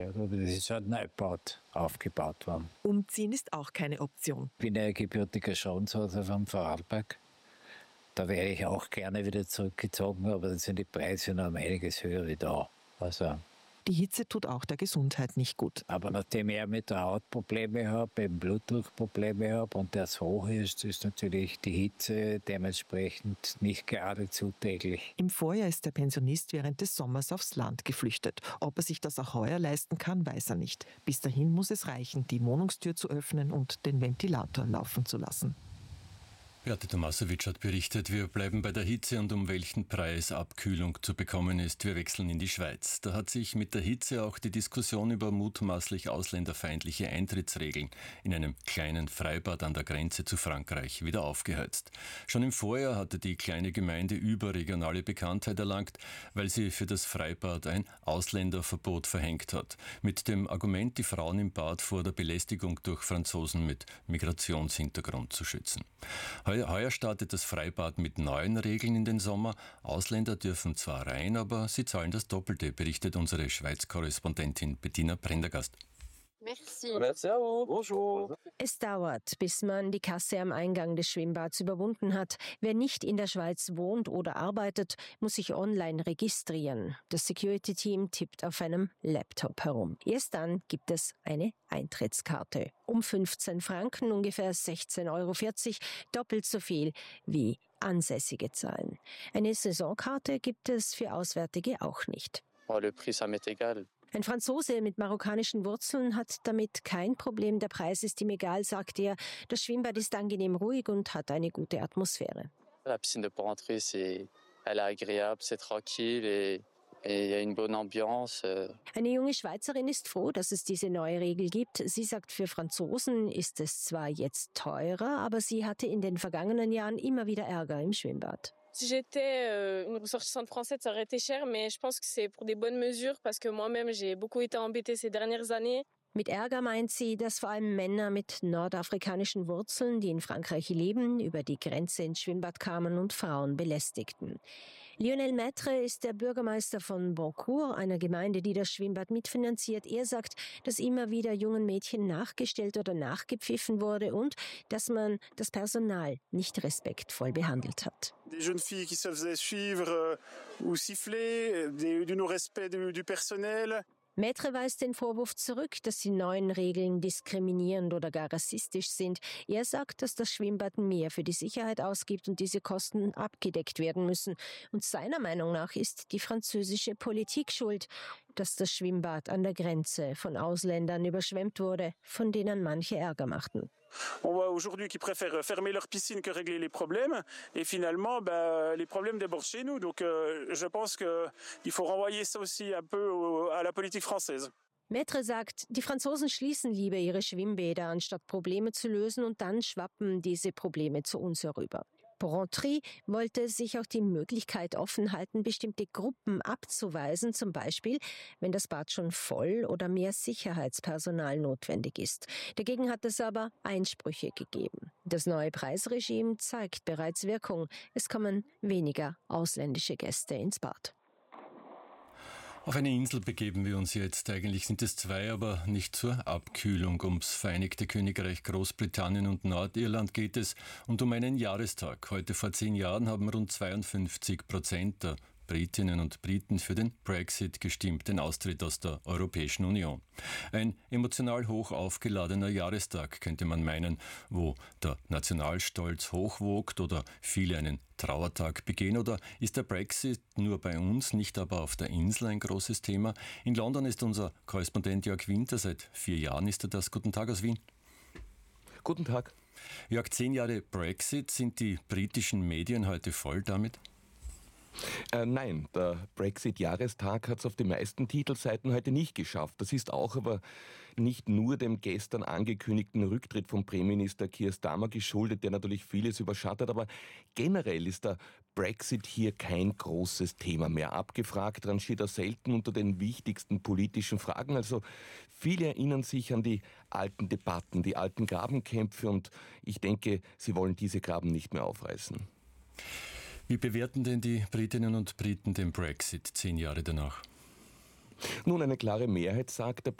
Also das ist halt neu aufgebaut worden. Umziehen ist auch keine Option. Ich bin ja gebürtiger Schronshauser vom Vorarlberg. Da wäre ich auch gerne wieder zurückgezogen, aber dann sind die Preise noch um einiges höher wie da. Also, die Hitze tut auch der Gesundheit nicht gut. Aber nachdem ich mit der Haut Probleme habe, eben Blutdruckprobleme habe und das hoch ist natürlich die Hitze dementsprechend nicht gerade zuträglich. Im Vorjahr ist der Pensionist während des Sommers aufs Land geflüchtet. Ob er sich das auch heuer leisten kann, weiß er nicht. Bis dahin muss es reichen, die Wohnungstür zu öffnen und den Ventilator laufen zu lassen. Beate Tomasowitsch hat berichtet, wir bleiben bei der Hitze und um welchen Preis Abkühlung zu bekommen ist. Wir wechseln in die Schweiz. Da hat sich mit der Hitze auch die Diskussion über mutmaßlich ausländerfeindliche Eintrittsregeln in einem kleinen Freibad an der Grenze zu Frankreich wieder aufgeheizt. Schon im Vorjahr hatte die kleine Gemeinde überregionale Bekanntheit erlangt, weil sie für das Freibad ein Ausländerverbot verhängt hat. Mit dem Argument, die Frauen im Bad vor der Belästigung durch Franzosen mit Migrationshintergrund zu schützen. Heuer startet das Freibad mit neuen Regeln in den Sommer. Ausländer dürfen zwar rein, aber sie zahlen das Doppelte, berichtet unsere Schweiz-Korrespondentin Bettina Prendergast. Merci. Bonjour. Es dauert, bis man die Kasse am Eingang des Schwimmbads überwunden hat. Wer nicht in der Schweiz wohnt oder arbeitet, muss sich online registrieren. Das Security-Team tippt auf einem Laptop herum. Erst dann gibt es eine Eintrittskarte. Um 15 Franken, ungefähr 16,40 €, doppelt so viel wie Ansässige zahlen. Eine Saisonkarte gibt es für Auswärtige auch nicht. Le prix, ça m'est égal. Ein Franzose mit marokkanischen Wurzeln hat damit kein Problem. Der Preis ist ihm egal, sagt er. Das Schwimmbad ist angenehm ruhig und hat eine gute Atmosphäre. La piscine de Porrentruy, elle est agréable, c'est tranquille et il y a une bonne ambiance. Eine junge Schweizerin ist froh, dass es diese neue Regel gibt. Sie sagt, für Franzosen ist es zwar jetzt teurer, aber sie hatte in den vergangenen Jahren immer wieder Ärger im Schwimmbad. Si j'étais une ressortissante française, ça aurait été cher, mais je pense que c'est pour des bonnes mesures, parce que moi-même, j'ai beaucoup été embêtée ces dernières années. Mit Ärger meint sie, dass vor allem Männer mit nordafrikanischen Wurzeln, die in Frankreich leben, über die Grenze ins Schwimmbad kamen und Frauen belästigten. Lionel Maître ist der Bürgermeister von Boncourt, einer Gemeinde, die das Schwimmbad mitfinanziert. Er sagt, dass immer wieder jungen Mädchen nachgestellt oder nachgepfiffen wurde und dass man das Personal nicht respektvoll behandelt hat. Des jeunes filles qui se faisaient suivre ou siffler, du non-respect du personnel. Maître weist den Vorwurf zurück, dass die neuen Regeln diskriminierend oder gar rassistisch sind. Er sagt, dass das Schwimmbad mehr für die Sicherheit ausgibt und diese Kosten abgedeckt werden müssen. Und seiner Meinung nach ist die französische Politik schuld, dass das Schwimmbad an der Grenze von Ausländern überschwemmt wurde, von denen manche Ärger machten. On voit aujourd'hui qu'ils préfèrent fermer leur piscine que régler les problèmes. Et finalement, les problèmes débordent chez nous. Donc je pense qu'il faut renvoyer ça aussi un peu à la politique française. Maître sagt, die Franzosen schließen lieber ihre Schwimmbäder, anstatt Probleme zu lösen, und dann schwappen diese Probleme zu uns herüber. Porrentruy wollte sich auch die Möglichkeit offen halten, bestimmte Gruppen abzuweisen, zum Beispiel, wenn das Bad schon voll oder mehr Sicherheitspersonal notwendig ist. Dagegen hat es aber Einsprüche gegeben. Das neue Preisregime zeigt bereits Wirkung. Es kommen weniger ausländische Gäste ins Bad. Auf eine Insel begeben wir uns jetzt. Eigentlich sind es zwei, aber nicht zur Abkühlung. Ums Vereinigte Königreich, Großbritannien und Nordirland geht es und um einen Jahrestag. Heute vor 10 Jahren haben rund 52% der Britinnen und Briten für den Brexit gestimmt, den Austritt aus der Europäischen Union. Ein emotional hoch aufgeladener Jahrestag, könnte man meinen, wo der Nationalstolz hochwogt oder viele einen Trauertag begehen. Oder ist der Brexit nur bei uns, nicht aber auf der Insel ein großes Thema? In London ist unser Korrespondent Jörg Winter, seit 4 Jahren ist er das. Guten Tag aus Wien. Guten Tag. Jörg, 10 Jahre Brexit, sind die britischen Medien heute voll damit? Nein, der Brexit-Jahrestag hat es auf den meisten Titelseiten heute nicht geschafft. Das ist auch aber nicht nur dem gestern angekündigten Rücktritt von Premierminister Keir Starmer geschuldet, der natürlich vieles überschattet, aber generell ist der Brexit hier kein großes Thema mehr. Abgefragt rangiert er selten unter den wichtigsten politischen Fragen. Also viele erinnern sich an die alten Debatten, die alten Grabenkämpfe, und ich denke, sie wollen diese Graben nicht mehr aufreißen. Wie bewerten denn die Britinnen und Briten den Brexit 10 Jahre danach? Nun, eine klare Mehrheit sagt, der